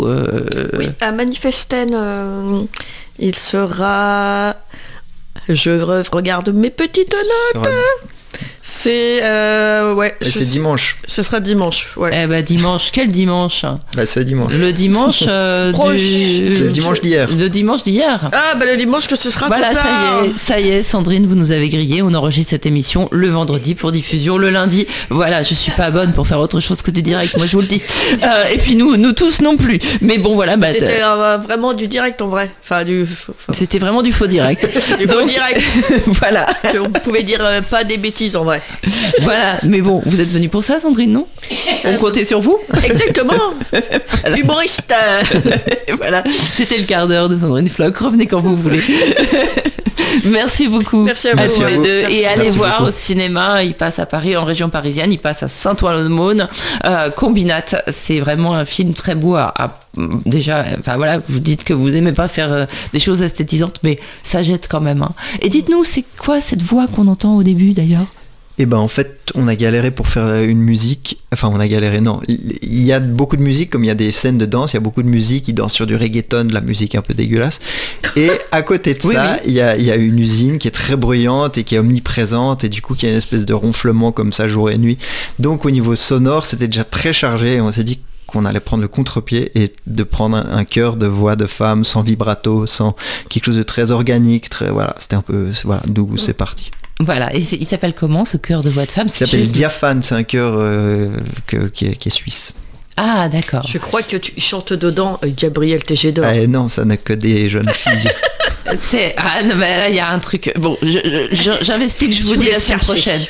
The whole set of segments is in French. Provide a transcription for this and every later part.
Oui, à Manifesten, il sera... Je regarde mes petites notes. C'est c'est dimanche. Ce sera dimanche, ouais. Eh ben dimanche, quel dimanche? C'est dimanche. Le dimanche C'est le dimanche d'hier. Le dimanche d'hier. Ah le dimanche que ce sera voilà, trop tard. ça y est, Sandrine, vous nous avez grillé. On enregistre cette émission le vendredi pour diffusion le lundi. Voilà, je suis pas bonne pour faire autre chose que du direct, moi je vous le dis. Et puis nous tous non plus. Mais bon voilà. C'était vraiment du direct en vrai. C'était vraiment du faux direct. Du faux direct. Voilà. On pouvait dire pas des bêtises en vrai. Voilà, mais bon, vous êtes venue pour ça, Sandrine, non? On comptait sur vous. Exactement. Voilà. Humoriste. Voilà, c'était le quart d'heure de Sandrine Floch. Revenez quand vous voulez. Merci beaucoup. Merci à vous. Et allez voir au cinéma. Il passe à Paris, en région parisienne. Il passe à Saint-Ouen-l'Aumône. Combinat, c'est vraiment un film très beau déjà, vous dites que vous aimez pas faire des choses esthétisantes, mais ça jette quand même. Hein. Et dites-nous, c'est quoi cette voix qu'on entend au début d'ailleurs? Et en fait, on a galéré pour faire une musique. Enfin, on a galéré, non. Il y a beaucoup de musique, comme il y a des scènes de danse, il y a beaucoup de musique, ils dansent sur du reggaeton, de la musique un peu dégueulasse. Et à côté de ça, il y a une usine qui est très bruyante et qui est omniprésente, et du coup, qui a une espèce de ronflement comme ça, jour et nuit. Donc, au niveau sonore, c'était déjà très chargé, et on s'est dit qu'on allait prendre le contre-pied et de prendre un chœur de voix de femme, sans vibrato, sans quelque chose de très organique, c'était un peu, d'où c'est parti. Voilà, et il s'appelle comment ce chœur de voix de femme? Il s'appelle Diaphane, c'est un chœur qui est suisse. Ah d'accord. Je crois que tu chantes dedans Gabriel Tégédor. Non, ça n'a que des jeunes filles. Non mais là il y a un truc. Bon, j'investigue, je vous dis la semaine prochaine.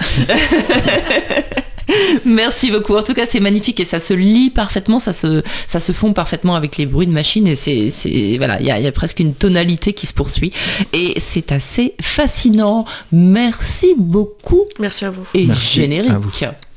Merci beaucoup. En tout cas, c'est magnifique et ça se lit parfaitement, ça se fond parfaitement avec les bruits de machine et il y a presque une tonalité qui se poursuit et c'est assez fascinant. Merci beaucoup. Merci à vous. Et Merci générique. à vous.